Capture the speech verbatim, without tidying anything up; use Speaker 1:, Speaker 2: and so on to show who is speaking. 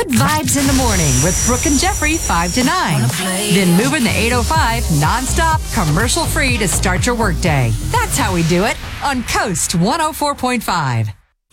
Speaker 1: Good vibes in the morning with Brooke and Jeffrey, five to nine. Then moving the eight oh five nonstop, commercial free to start your workday. That's how we do it on Coast one oh four point five.